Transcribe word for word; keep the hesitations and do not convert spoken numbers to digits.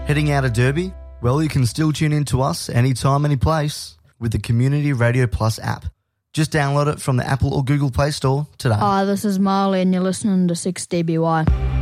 Heading out of Derby? Well, you can still tune in to us anytime, any place with the Community Radio Plus app. Just download it from the Apple or Google Play Store today. Hi, this is Marley and you're listening to six D B Y.